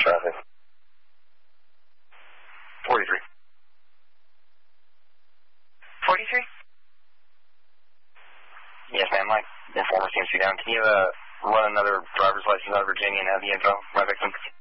traffic. 43. 43? Yes, ma'am. My informer seems to be down. Can you run another driver's license out of Virginia and have the info? My victim.